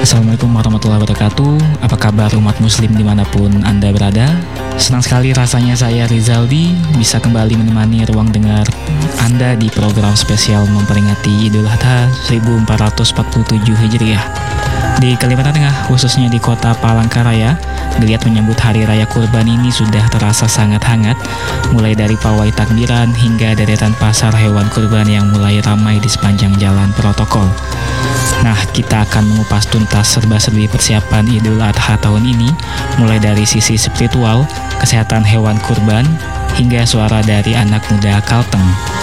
Assalamualaikum warahmatullahi wabarakatuh. Apa kabar umat muslim dimanapun Anda berada? Senang sekali rasanya saya Rizaldi bisa kembali menemani ruang dengar Anda di program spesial memperingati Idul Adha 1447 Hijriah. Di Kalimantan Tengah, khususnya di kota Palangkaraya, geliat menyambut Hari Raya Kurban ini sudah terasa sangat hangat, mulai dari pawai takbiran hingga deretan pasar hewan kurban yang mulai ramai di sepanjang jalan protokol. Nah, kita akan mengupas tuntas serba-serbi persiapan Idul Adha tahun ini, mulai dari sisi spiritual, kesehatan hewan kurban, hingga suara dari anak muda Kalteng.